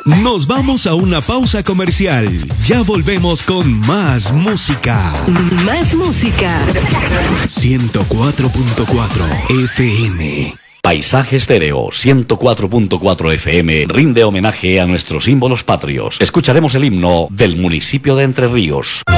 Nos vamos a una pausa comercial. Ya volvemos con más música. Más música. 104.4 FM. Paisaje Estéreo 104.4 FM rinde homenaje a nuestros símbolos patrios. Escucharemos el himno del municipio de Entre Ríos.